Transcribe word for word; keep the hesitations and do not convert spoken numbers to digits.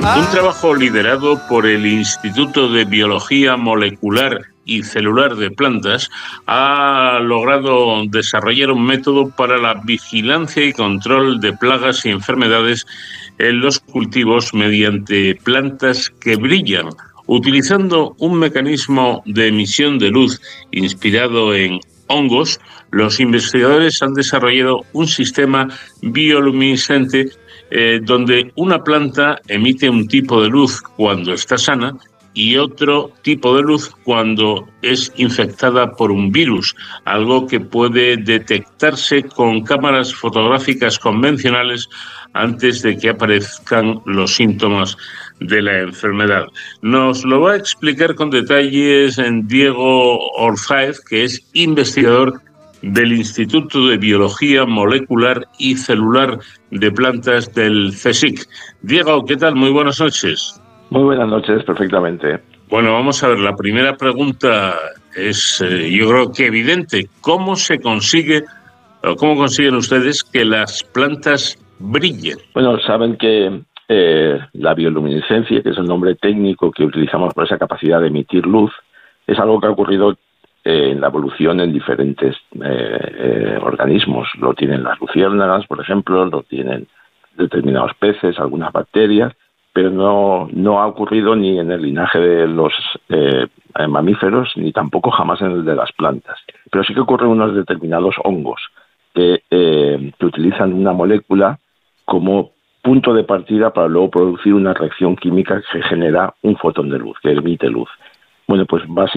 Un trabajo liderado por el Instituto de Biología Molecular y Celular de Plantas ha logrado desarrollar un método para la vigilancia y control de plagas y enfermedades en los cultivos mediante plantas que brillan, utilizando un mecanismo de emisión de luz inspirado en hongos. Los investigadores han desarrollado un sistema bioluminiscente eh, donde una planta emite un tipo de luz cuando está sana y otro tipo de luz cuando es infectada por un virus, algo que puede detectarse con cámaras fotográficas convencionales antes de que aparezcan los síntomas de la enfermedad. Nos lo va a explicar con detalles en Diego Orzáez, que es investigador del Instituto de Biología Molecular y Celular de Plantas del CSIC. Diego, ¿qué tal? Muy buenas noches. Muy buenas noches, perfectamente. Bueno, vamos a ver, la primera pregunta es, eh, yo creo que evidente. ¿Cómo se consigue, o cómo consiguen ustedes que las plantas brillen? Bueno, saben que eh, la bioluminiscencia, que es el nombre técnico que utilizamos por esa capacidad de emitir luz, es algo que ha ocurrido eh, en la evolución en diferentes eh, eh, organismos. Lo tienen las luciérnagas, por ejemplo, lo tienen determinados peces, algunas bacterias, pero no, no ha ocurrido ni en el linaje de los eh, mamíferos, ni tampoco jamás en el de las plantas. Pero sí que ocurren unos determinados hongos que, eh, que utilizan una molécula como punto de partida para luego producir una reacción química que genera un fotón de luz, que emite luz. Bueno, pues básicamente